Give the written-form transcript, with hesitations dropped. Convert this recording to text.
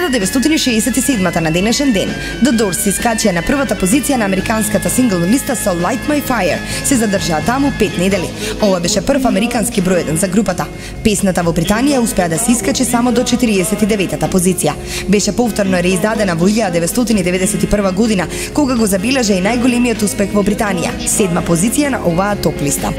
1967 на денешен ден, The Doors се искачија на првата позиција на американската сингл листа со Light My Fire. Се задржаа таму 5 недели. Ова беше прв американски број 1 за групата. Песната во Британија успеа да се искачи само до 49-та позиција. Беше повторно реиздадена во 1991 година, кога го забележа и најголемиот успех во Британија, 7 позиција на оваа топ листа.